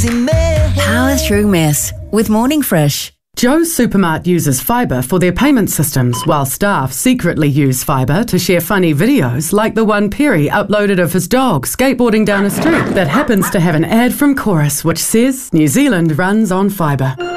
easy mess. Power through mess with Morning Fresh. Joe's Supermart uses Fibre for their payment systems, while staff secretly use Fibre to share funny videos like the one Perry uploaded of his dog skateboarding down a street that happens to have an ad from Chorus which says New Zealand runs on Fibre.